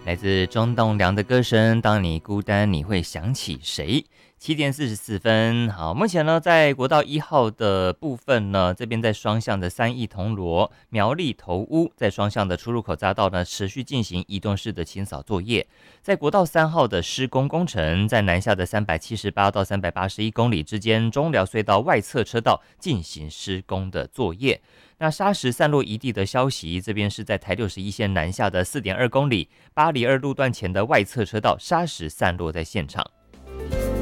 来自庄栋梁的歌声，当你孤单，你会想起谁？7点44分，好，目前呢，在国道1号的部分呢，这边在双向的三义铜锣、苗栗头屋，在双向的出入口匝道呢，持续进行移动式的清扫作业。在国道3号的施工工程，在南下的378到381公里之间，中寮隧道外侧车道进行施工的作业。那砂石散落一地的消息，这边是在台61线南下的4.2公里，巴黎2路段前的外侧车道砂石散落在现场。